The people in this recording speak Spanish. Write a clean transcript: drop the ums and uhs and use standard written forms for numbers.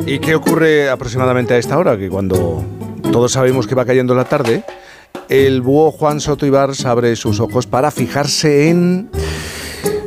¿Y qué ocurre aproximadamente a esta hora? Que cuando todos sabemos que va cayendo la tarde, el búho Juan Soto Ibars abre sus ojos para fijarse en